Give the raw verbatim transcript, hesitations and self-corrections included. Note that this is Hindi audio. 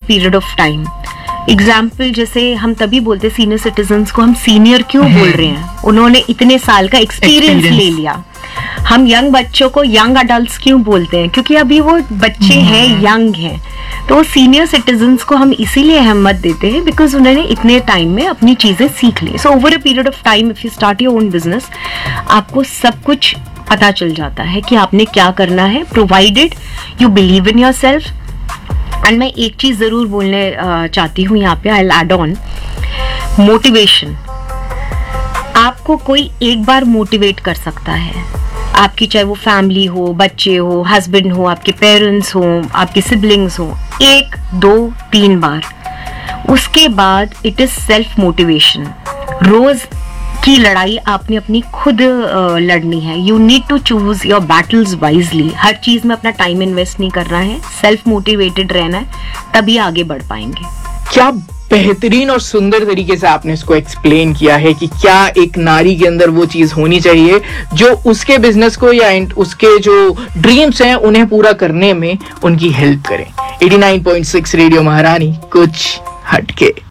Period of time. एग्जाम्पल जैसे हम तभी बोलते सीनियर सिटीजन्स को हम सीनियर क्यों बोल रहे हैं, उन्होंने इतने साल का एक्सपीरियंस ले लिया. हम यंग बच्चों को यंग अडल्ट्स क्यों बोलते हैं, क्योंकि अभी वो बच्चे हैं, यंग हैं. तो सीनियर सिटीजन्स को हम इसीलिए अहमियत देते हैं बिकॉज उन्होंने इतने टाइम में अपनी चीजें सीख ली. So over a period of time if you start your own business, आपको सब कुछ पता चल जाता है कि आपने क्या करना है, provided you believe in your self. And मैं एक चीज जरूर बोलने uh, चाहती हूँ यहाँ पे, I will add on motivation. आपको कोई एक बार मोटिवेट कर सकता है, आपकी चाहे वो फैमिली हो, बच्चे हो, हस्बैंड हो, आपके पेरेंट्स हो, आपके सिबलिंग्स हो, एक दो तीन बार. उसके बाद इट इज सेल्फ मोटिवेशन. रोज की लड़ाई आपने अपनी खुद लड़नी है. You need to choose your battles wisely. हर चीज में अपना टाइम इन्वेस्ट नहीं करना है, सेल्फ मोटिवेटेड रहना है, तभी आगे बढ़ पाएंगे. क्या बेहतरीन और सुंदर तरीके से आपने इसको एक्सप्लेन किया है कि क्या एक नारी के अंदर वो चीज होनी चाहिए जो उसके बिजनेस को या उसके जो ड्रीम्स हैं उन्हें पूरा करने में उनकी हेल्प करें. Eighty nine point six radio महारानी, कुछ हटके.